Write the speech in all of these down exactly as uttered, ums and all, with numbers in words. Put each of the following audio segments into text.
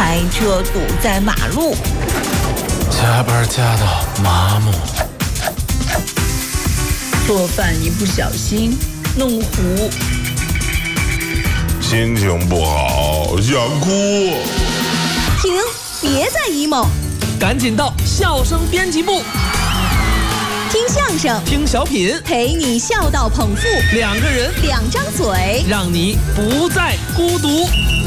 开车堵在马路， 加班加到麻木， 做饭一不小心弄糊， 心情不好想哭。 停，别再 emo， 赶紧到笑声编辑部， 听相声， 听小品， 陪你笑到捧腹， 两个人， 两张嘴， 让你不再孤独。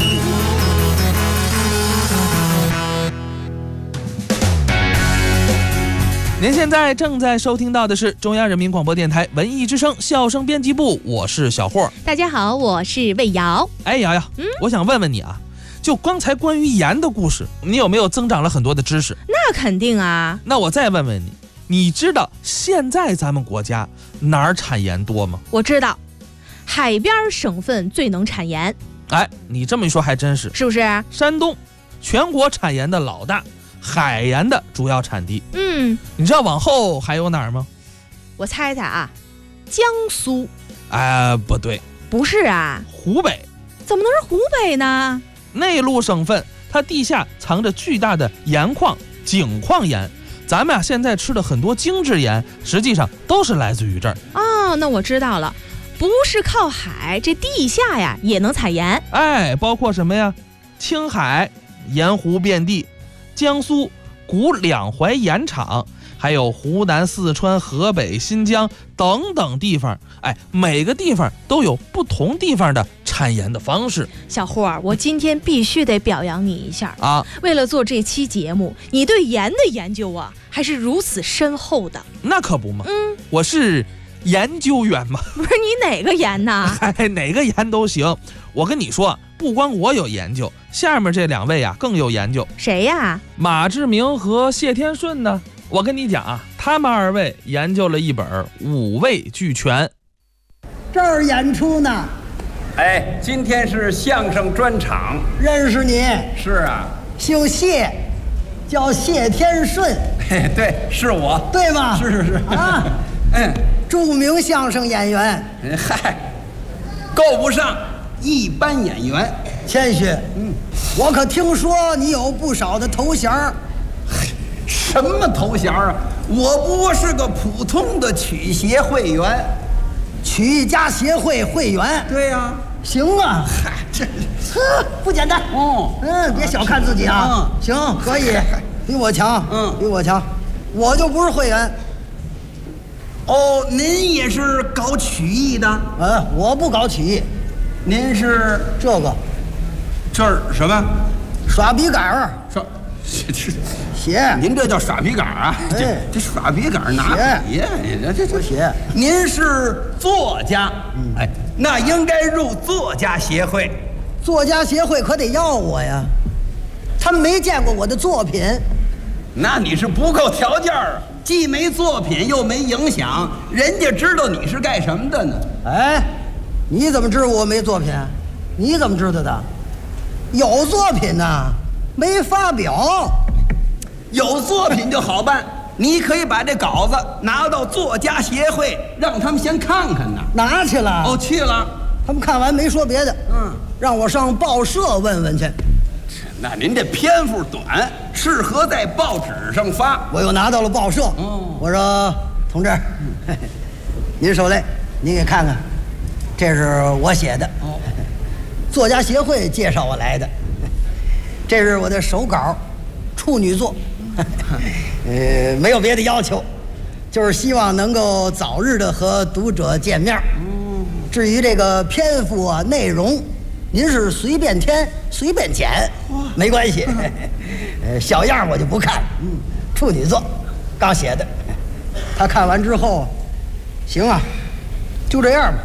您现在正在收听到的是中央人民广播电台文艺之声笑声编辑部，我是小霍。 大家好，我是魏瑶。 哎，瑶瑶，嗯，我想问问你啊，就刚才关于盐的故事，你有没有增长了很多的知识？ 那肯定啊。 那我再问问你，你知道现在咱们国家哪儿产盐多吗？ 我知道，海边省份最能产盐。 哎，你这么一说还真是， 是不是？ 山东，全国产盐的老大，海盐的主要产地。 嗯， 你知道往后还有哪儿吗？ 我猜猜啊，江苏。 哎、呃，不对， 不是啊， 湖北。 怎么能是湖北呢？ 内陆省份，它地下藏着巨大的盐矿，井矿盐。咱们啊现在吃的很多精致盐，实际上都是来自于这儿。 哦，那我知道了，不是靠海，这地下呀也能采盐。 哎，包括什么呀？青海盐湖遍地，江苏古两淮盐场，还有湖南、四川、河北、新疆等等地方。哎，每个地方都有不同地方的产盐的方式。 小霍，我今天必须得表扬你一下啊！ 为了做这期节目，你对盐的研究啊，还是如此深厚的。 那可不嘛， 嗯， 我是研究员嘛。 不是你哪个盐呢？ 哎，哪个盐都行。我跟你说，不光我有研究，下面这两位啊更有研究。 谁呀？ 马志明和谢天顺呢？我跟你讲啊，他们二位研究了一本五味俱全。 这儿演出呢。 哎，今天是相声专场。 认识你。 是啊。 姓谢，叫谢天顺。 嘿，对，是我。 对吗？ 是是是啊。 嗯， 著名相声演员。 嗯，嗨，够不上一般演员。 谦虚。嗯，我可听说你有不少的头衔儿。 什么头衔啊？我不过是个普通的曲协会员。 曲艺家协会会员。 对呀、啊。 行啊。 嗨，这呵不简单。 哦。 嗯，别小看自己啊。嗯。行，可以。比我强。 嗯， 比我强。我就不是会员。 哦，您也是搞曲艺的？ 嗯，我不搞曲艺。 您是这个。 这儿什么？ 耍笔杆儿。 耍。这写， 您这叫耍笔杆啊？ 哎、 这这耍笔杆拿笔呀？这这这写。 您是作家，嗯、哎，那应该入作家协会。 作家协会可得要我呀，他们没见过我的作品。 那你是不够条件儿，既没作品又没影响，人家知道你是干什么的呢？ 哎，你怎么知道我没作品？你怎么知道的？有作品呢。没发表， 有作品就好办。你可以把这稿子拿到作家协会，让他们先看看呢。 拿去了？ 哦，去了。 他们看完没说别的，嗯，让我上报社问问去。 那您这篇幅短，适合在报纸上发。 我又拿到了报社。哦，我说同志，嘿嘿您受累，您给看看，这是我写的。哦，作家协会介绍我来的。这是我的手稿，处女作，呃，没有别的要求，就是希望能够早日的和读者见面。至于这个篇幅啊、内容，您是随便添、随便减，没关系。呃，小样我就不看，嗯，处女作，刚写的。他看完之后，行啊，就这样吧。